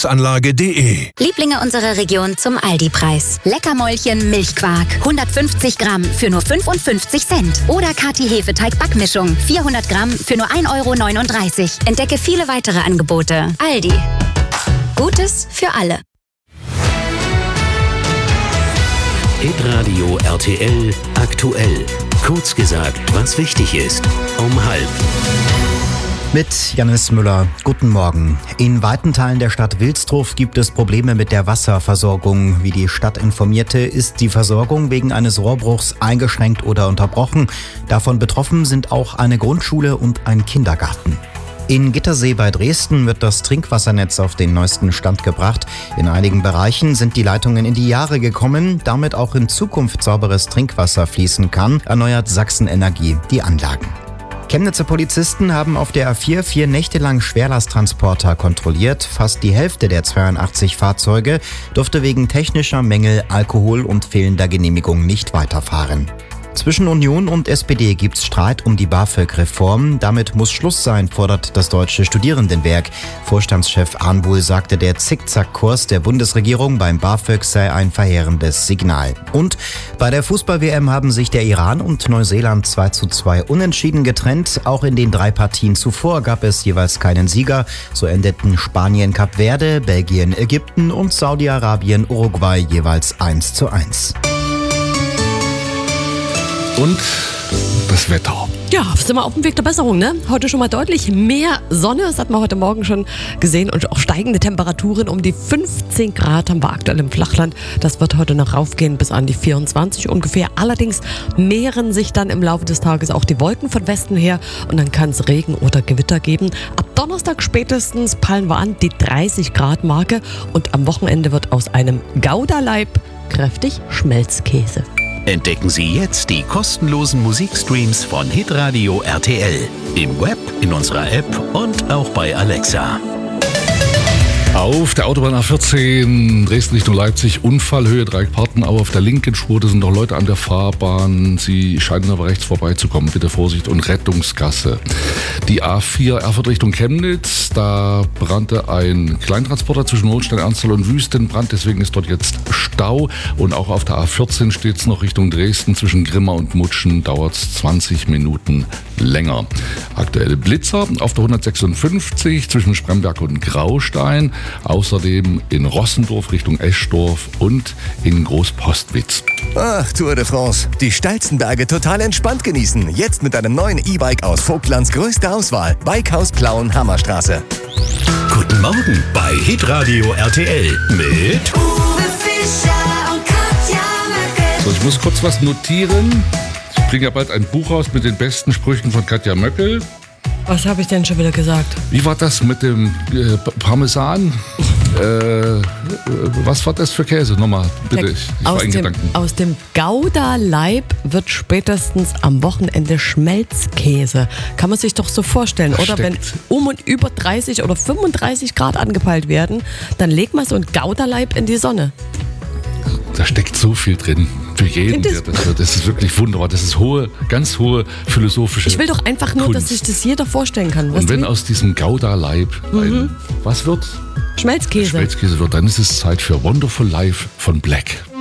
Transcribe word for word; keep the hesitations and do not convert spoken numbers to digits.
Verbrennungsanlage punkt de. Lieblinge unserer Region zum Aldi-Preis. Leckermäulchen Milchquark. hundertfünfzig Gramm für nur fünfundfünfzig Cent. Oder Kati Hefeteig-Backmischung. vierhundert Gramm für nur ein Euro neununddreißig. Entdecke viele weitere Angebote. Aldi. Gutes für alle. Hitradio R T L aktuell. Kurz gesagt, was wichtig ist. Um halb. Mit Janis Müller. Guten Morgen. In weiten Teilen der Stadt Wilsdruff gibt es Probleme mit der Wasserversorgung. Wie die Stadt informierte, ist die Versorgung wegen eines Rohrbruchs eingeschränkt oder unterbrochen. Davon betroffen sind auch eine Grundschule und ein Kindergarten. In Gittersee bei Dresden wird das Trinkwassernetz auf den neuesten Stand gebracht. In einigen Bereichen sind die Leitungen in die Jahre gekommen, damit auch in Zukunft sauberes Trinkwasser fließen kann, erneuert Sachsen-Energie die Anlagen. Chemnitzer Polizisten haben auf der A vier vier Nächte lang Schwerlasttransporter kontrolliert. Fast die Hälfte der zweiundachtzig Fahrzeuge durfte wegen technischer Mängel, Alkohol und fehlender Genehmigung nicht weiterfahren. Zwischen Union und S P D gibt's Streit um die BAföG-Reform. Damit muss Schluss sein, fordert das Deutsche Studierendenwerk. Vorstandschef Arnbuhl sagte, der Zickzackkurs der Bundesregierung beim BAföG sei ein verheerendes Signal. Und bei der Fußball-W M haben sich der Iran und Neuseeland zwei zu zwei unentschieden getrennt. Auch in den drei Partien zuvor gab es jeweils keinen Sieger. So endeten Spanien Kap Verde, Belgien Ägypten und Saudi-Arabien Uruguay jeweils eins zu eins. Und das Wetter. Ja, sind wir auf dem Weg der Besserung, ne? Heute schon mal deutlich mehr Sonne, das hat man heute Morgen schon gesehen, und auch steigende Temperaturen. Um die fünfzehn Grad haben wir aktuell im Flachland. Das wird heute noch raufgehen bis an die vierundzwanzig ungefähr. Allerdings mehren sich dann im Laufe des Tages auch die Wolken von Westen her und dann kann es Regen oder Gewitter geben. Ab Donnerstag spätestens peilen wir an die dreißig Grad Marke und am Wochenende wird aus einem Gouda-Leib kräftig Schmelzkäse. Entdecken Sie jetzt die kostenlosen Musikstreams von Hitradio R T L. Im Web, in unserer App und auch bei Alexa. Auf der Autobahn A vierzehn, Dresden Richtung Leipzig, Unfallhöhe Dreieck-Partenau auf der linken Spur. Da sind noch Leute an der Fahrbahn. Sie scheinen aber rechts vorbeizukommen. Bitte Vorsicht und Rettungsgasse. Die A vier Erfurt Richtung Chemnitz, da brannte ein Kleintransporter zwischen Holstein, Ernsthal und Wüstenbrand. Deswegen ist dort jetzt Stau. Und auch auf der A vierzehn steht es noch Richtung Dresden. Zwischen Grimma und Mutschen dauert es zwanzig Minuten länger. Aktuelle Blitzer auf der hundertsechsundfünfzig zwischen Spremberg und Graustein. Außerdem in Rossendorf Richtung Eschdorf und in Großpostwitz. Ach, Tour de France. Die steilsten Berge total entspannt genießen. Jetzt mit einem neuen E-Bike aus Vogtlands größter Auswahl. Bikehaus Plauen Hammerstraße. Guten Morgen bei Hitradio R T L mit Uwe Fischer und Katja Möckel. So, ich muss kurz was notieren. Ich bringe ja bald ein Buch raus mit den besten Sprüchen von Katja Möckel. Was habe ich denn schon wieder gesagt? Wie war das mit dem äh, Parmesan? äh, was war das für Käse? Nochmal, bitte, ich, ich aus war in dem, Gedanken. Aus dem Gouda-Leib wird spätestens am Wochenende Schmelzkäse. Kann man sich doch so vorstellen, Das oder? Wenn steckt. um und über dreißig oder fünfunddreißig Grad angepeilt werden, dann legt man so ein Gouda-Leib in die Sonne. Da steckt so viel drin. Für jeden, der das hört. Das ist wirklich wunderbar. Das ist hohe, ganz hohe philosophische Ich will doch einfach nur, Kunst. dass sich das jeder vorstellen kann. Und wenn du? aus diesem Gouda-Leib Mhm. ein, was wird? Schmelzkäse. Schmelzkäse wird, dann ist es Zeit für Wonderful Life von Black.